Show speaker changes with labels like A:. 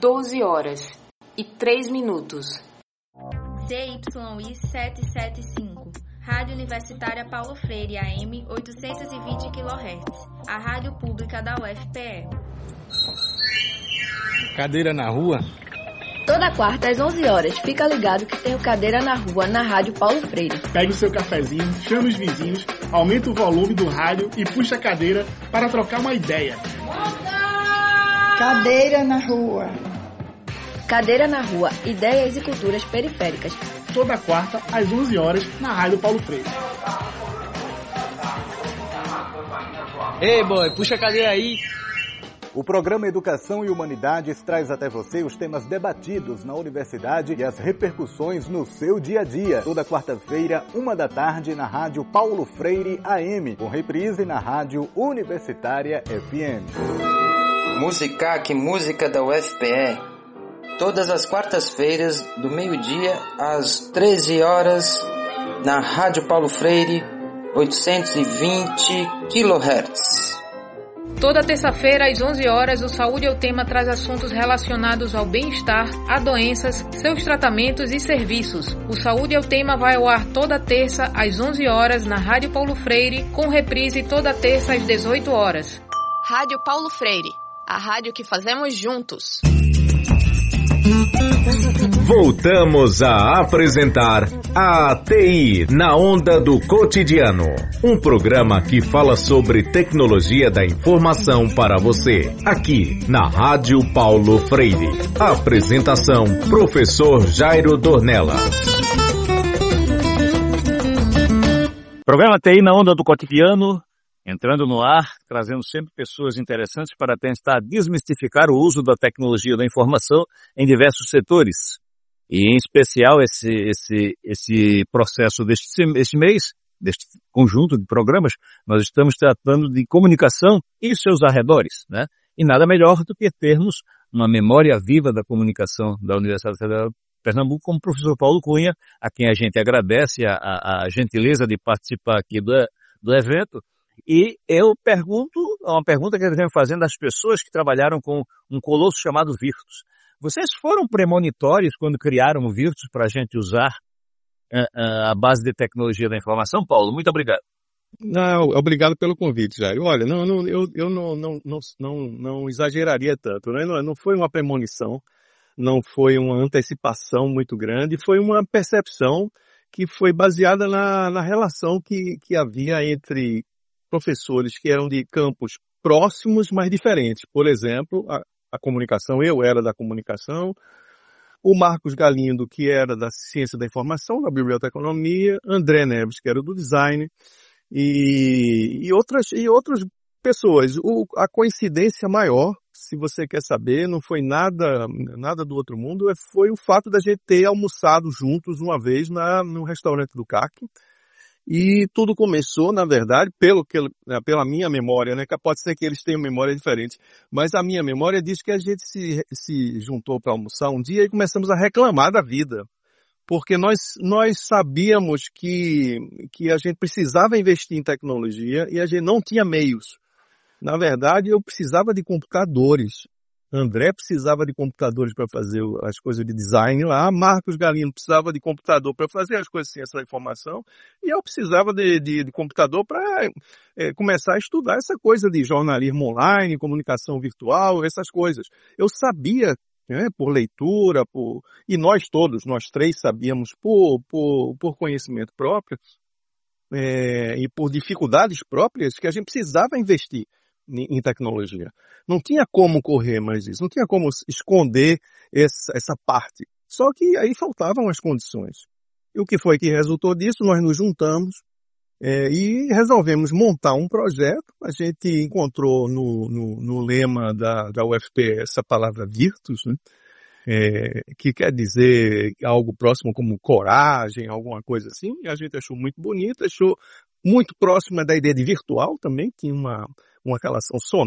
A: 12 horas e 3 minutos.
B: CYI 775, Rádio Universitária Paulo Freire, AM 820 kHz, a rádio pública da UFPE.
C: Cadeira na Rua?
D: Toda quarta às 11 horas, fica ligado que tem o Cadeira na Rua na Rádio Paulo Freire.
E: Pegue o seu cafezinho, chame os vizinhos, aumenta o volume do rádio e puxa a cadeira para trocar uma ideia.
F: Cadeira na Rua.
D: Cadeira na Rua, ideias e culturas periféricas.
E: Toda quarta às 11 horas na Rádio Paulo Freire.
C: Ei, boy, puxa a cadeira aí.
G: O programa Educação e Humanidades traz até você os temas debatidos na universidade e as repercussões no seu dia a dia. Toda quarta-feira, 13h, na Rádio Paulo Freire AM, com reprise na Rádio Universitária FM.
H: Musicac, música da UFPE. Todas as quartas-feiras, do meio-dia às 13 horas, na Rádio Paulo Freire, 820 kHz.
I: Toda terça-feira, às 11 horas, o Saúde é o Tema traz assuntos relacionados ao bem-estar, a doenças, seus tratamentos e serviços. O Saúde é o Tema vai ao ar toda terça, às 11 horas, na Rádio Paulo Freire, com reprise toda terça, às 18 horas.
J: Rádio Paulo Freire, a rádio que fazemos juntos.
K: Voltamos a apresentar a TI na Onda do Cotidiano, um programa que fala sobre tecnologia da informação para você, aqui na Rádio Paulo Freire. Apresentação, professor Jairo Dornella.
L: Programa TI na Onda do Cotidiano, entrando no ar, trazendo sempre pessoas interessantes para tentar desmistificar o uso da tecnologia da informação em diversos setores. E em especial esse processo deste mês, deste conjunto de programas, nós estamos tratando de comunicação e seus arredores, né? E nada melhor do que termos uma memória viva da comunicação da Universidade Federal de Pernambuco, como o professor Paulo Cunha, a quem a gente agradece a gentileza de participar aqui do evento. E eu pergunto, uma pergunta que eu venho fazendo às pessoas que trabalharam com um colosso chamado Virtus. Vocês foram premonitórios quando criaram o Virtus para a gente usar a base de tecnologia da informação, Paulo? Muito obrigado.
M: Não, obrigado pelo convite, Jair. Olha, eu não exageraria tanto, né? Não foi uma premonição, não foi uma antecipação muito grande, foi uma percepção que foi baseada na relação que havia entre professores que eram de campos próximos, mas diferentes. Por exemplo, a comunicação, eu era da comunicação, o Marcos Galindo, que era da ciência da informação, da biblioteconomia, André Neves, que era do design, e outras pessoas. A coincidência maior, se você quer saber, não foi nada do outro mundo, foi o fato da gente ter almoçado juntos uma vez no restaurante do CAC. E tudo começou, na verdade, pela minha memória, né? Que pode ser que eles tenham memória diferente, mas a minha memória diz que a gente se juntou para almoçar um dia e começamos a reclamar da vida, porque nós sabíamos que a gente precisava investir em tecnologia e a gente não tinha meios. Na verdade, eu precisava de computadores. André precisava de computadores para fazer as coisas de design lá, Marcos Galindo precisava de computador para fazer as coisas de ciência da informação, e eu precisava de computador para começar a estudar essa coisa de jornalismo online, comunicação virtual, essas coisas. Eu sabia, né, por leitura, e nós três sabíamos por conhecimento próprio e por dificuldades próprias que a gente precisava investir em tecnologia. Não tinha como correr mais disso, não tinha como esconder essa parte. Só que aí faltavam as condições. E o que foi que resultou disso? Nós nos juntamos e resolvemos montar um projeto. A gente encontrou no lema da UFP essa palavra Virtus, né? Que quer dizer algo próximo como coragem, alguma coisa assim. E a gente achou muito bonito, achou muito próxima da ideia de virtual também, tinha uma relação sonora.